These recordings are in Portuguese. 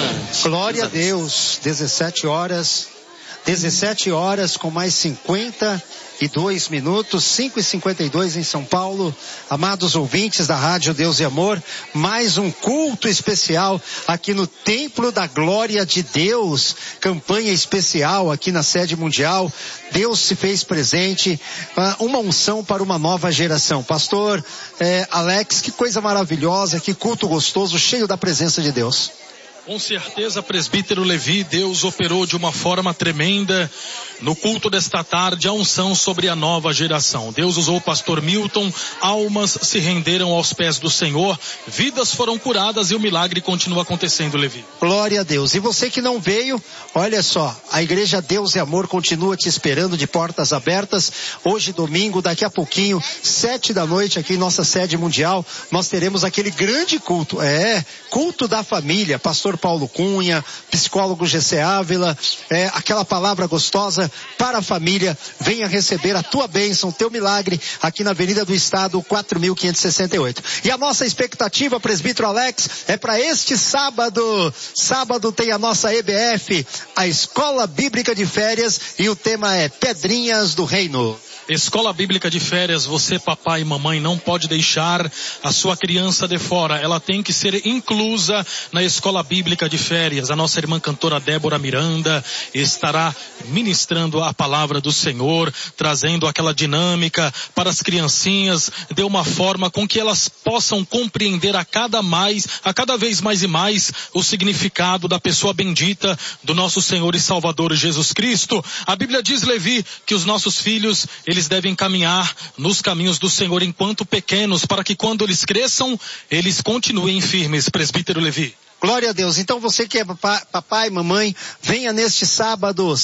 Glória a Deus. 17 horas com mais 52 minutos, 5h52 em São Paulo. Amados ouvintes da Rádio Deus e Amor, mais um culto especial aqui no Templo da Glória de Deus. Campanha especial aqui na sede mundial. Deus se fez presente, uma unção para uma nova geração. Pastor Alex, que coisa maravilhosa, que culto gostoso, cheio da presença de Deus. Com certeza, presbítero Levi, Deus operou de uma forma tremenda no culto desta tarde, a unção sobre a nova geração. Deus usou o pastor Milton, almas se renderam aos pés do Senhor, vidas foram curadas e o milagre continua acontecendo, Levi. Glória a Deus. E você que não veio, olha só, a Igreja Deus e Amor continua te esperando de portas abertas. Hoje, domingo, daqui a pouquinho, 19h, aqui em nossa sede mundial, nós teremos aquele grande culto, culto da família, pastor Paulo Cunha, psicólogo GC Ávila, aquela palavra gostosa para a família. Venha receber a tua bênção, teu milagre, aqui na Avenida do Estado, 4.568. E a nossa expectativa, presbítero Alex, é para este sábado. Sábado tem a nossa EBF, a Escola Bíblica de Férias, e o tema é Pedrinhas do Reino. Escola Bíblica de Férias, você, papai e mamãe, não pode deixar a sua criança de fora. Ela tem que ser inclusa na Escola Bíblica de Férias. A nossa irmã cantora Débora Miranda estará ministrando a palavra do Senhor, trazendo aquela dinâmica para as criancinhas, de uma forma com que elas possam compreender a cada vez mais e mais o significado da pessoa bendita do nosso Senhor e Salvador Jesus Cristo. A Bíblia diz, Levi, que os nossos filhos, eles devem caminhar nos caminhos do Senhor enquanto pequenos, para que quando eles cresçam, eles continuem firmes, presbítero Levi. Glória a Deus. Então você que é papai, mamãe, venha neste sábado,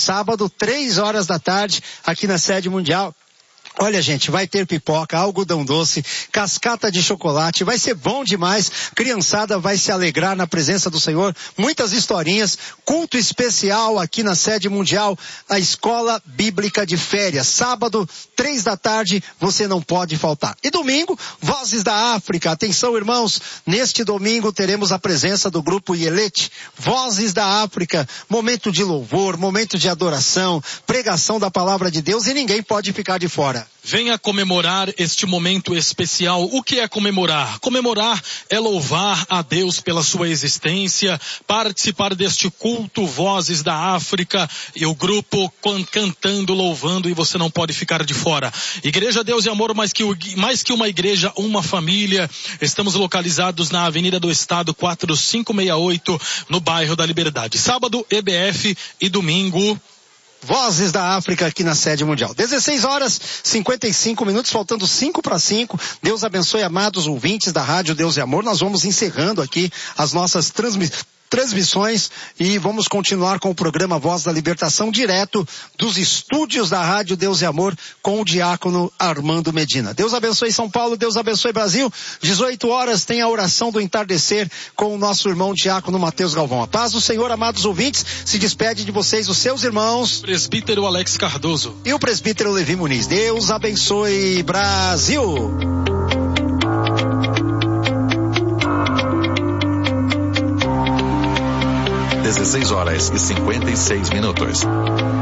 3 da tarde, aqui na sede mundial. Olha, gente, vai ter pipoca, algodão doce, cascata de chocolate, vai ser bom demais. Criançada vai se alegrar na presença do Senhor. Muitas historinhas, culto especial aqui na sede mundial, a Escola Bíblica de Férias. Sábado, 3 da tarde, você não pode faltar. E domingo, Vozes da África. Atenção, irmãos, neste domingo teremos a presença do grupo Yelete, Vozes da África. Momento de louvor, momento de adoração, pregação da palavra de Deus, e ninguém pode ficar de fora. Venha comemorar este momento especial. O que é comemorar? Comemorar é louvar a Deus pela sua existência, participar deste culto Vozes da África, e o grupo cantando, louvando, e você não pode ficar de fora. Igreja Deus e Amor, mais que uma igreja, uma família. Estamos localizados na Avenida do Estado, 4568, no bairro da Liberdade. Sábado, EBF, e domingo, Vozes da África aqui na sede mundial. 16h55, faltando 5:05. Deus abençoe, amados ouvintes da Rádio Deus e Amor. Nós vamos encerrando aqui as nossas transmissões e vamos continuar com o programa Voz da Libertação, direto dos estúdios da Rádio Deus e Amor, com o diácono Armando Medina. Deus abençoe São Paulo, Deus abençoe Brasil. 18h tem a oração do entardecer com o nosso irmão diácono Mateus Galvão. A paz do Senhor, amados ouvintes, se despede de vocês os seus irmãos, presbítero Alex Cardoso e o presbítero Levi Muniz. Deus abençoe Brasil. 16h56.